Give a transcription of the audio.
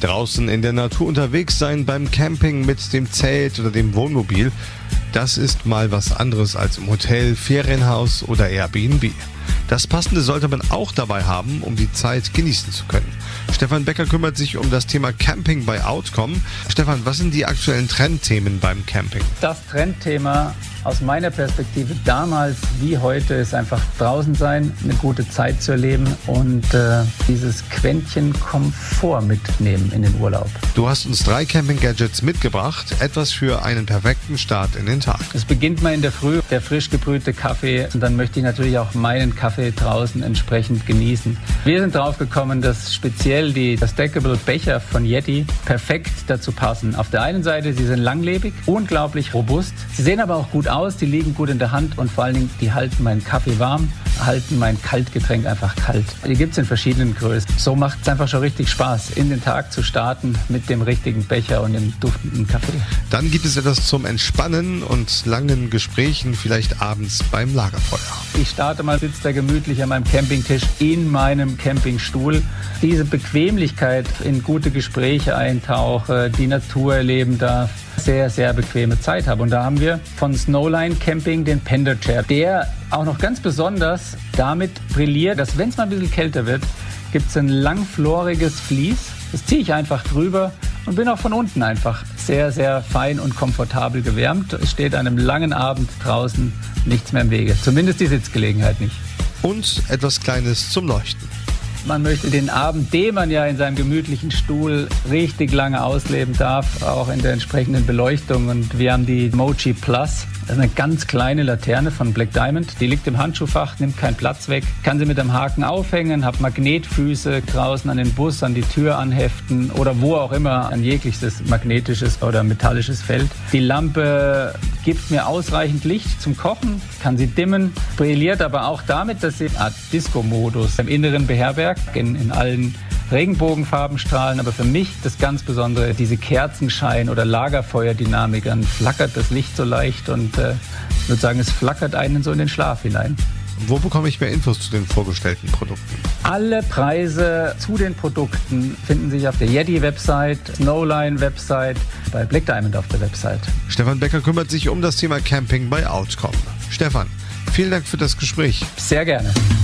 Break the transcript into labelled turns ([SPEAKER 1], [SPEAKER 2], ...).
[SPEAKER 1] Draußen in der Natur unterwegs sein beim Camping mit dem Zelt oder dem Wohnmobil, das ist mal was anderes als im Hotel, Ferienhaus oder Airbnb. Das Passende sollte man auch dabei haben, um die Zeit genießen zu können. Stefan Becker kümmert sich um das Thema Camping bei Outcome. Stefan, was sind die aktuellen Trendthemen beim Camping?
[SPEAKER 2] Das Trendthema aus meiner Perspektive damals wie heute ist einfach draußen sein, eine gute Zeit zu erleben und dieses Quäntchen Komfort mitnehmen in den Urlaub.
[SPEAKER 1] Du hast uns 3 Camping-Gadgets mitgebracht, etwas für einen perfekten Start in den Tag.
[SPEAKER 2] Es beginnt mal in der Früh, der frisch gebrühte Kaffee, und dann möchte ich natürlich auch meinen Kaffee draußen entsprechend genießen. Wir sind drauf gekommen, dass speziell die Stackable Becher von Yeti perfekt dazu passen. Auf der einen Seite, sie sind langlebig, unglaublich robust, sie sehen aber auch gut aus, die liegen gut in der Hand und vor allen Dingen, die halten meinen Kaffee warm, halten mein Kaltgetränk einfach kalt. Die gibt es in verschiedenen Größen. So macht es einfach schon richtig Spaß, in den Tag zu starten mit dem richtigen Becher und dem duftenden Kaffee.
[SPEAKER 1] Dann gibt es etwas zum Entspannen und langen Gesprächen, vielleicht abends beim Lagerfeuer.
[SPEAKER 2] Ich starte mal, sitze da gemütlich an meinem Campingtisch in meinem Campingstuhl. Diese Bequemlichkeit, in gute Gespräche eintauche, die Natur erleben darf, sehr, sehr bequeme Zeit habe. Und da haben wir von Snowline Camping den Panda Chair, der auch noch ganz besonders damit brilliert, dass wenn es mal ein bisschen kälter wird, gibt es ein langfloriges Vlies. Das ziehe ich einfach drüber und bin auch von unten einfach sehr, sehr fein und komfortabel gewärmt. Es steht einem langen Abend draußen nichts mehr im Wege. Zumindest die Sitzgelegenheit nicht.
[SPEAKER 1] Und etwas Kleines zum Leuchten.
[SPEAKER 2] Man möchte den Abend, den man ja in seinem gemütlichen Stuhl richtig lange ausleben darf, auch in der entsprechenden Beleuchtung. Und wir haben die Mochi Plus. Das ist eine ganz kleine Laterne von Black Diamond. Die liegt im Handschuhfach, nimmt keinen Platz weg. Kann sie mit einem Haken aufhängen, hat Magnetfüße draußen an den Bus, an die Tür anheften oder wo auch immer an jegliches magnetisches oder metallisches Feld. Die Lampe gibt mir ausreichend Licht zum Kochen, kann sie dimmen, brilliert aber auch damit, dass sie eine Art Disco-Modus im Inneren beherbergt, in allen Regenbogenfarben strahlen, aber für mich das ganz Besondere, diese Kerzenschein- oder Lagerfeuerdynamik, dann flackert das Licht so leicht und ich würde sagen, es flackert einen so in den Schlaf hinein.
[SPEAKER 1] Wo bekomme ich mehr Infos zu den vorgestellten Produkten?
[SPEAKER 2] Alle Preise zu den Produkten finden sich auf der Yeti-Website, Snowline-Website, bei Black Diamond auf der Website.
[SPEAKER 1] Stefan Becker kümmert sich um das Thema Camping bei Outcome. Stefan, vielen Dank für das Gespräch.
[SPEAKER 2] Sehr gerne.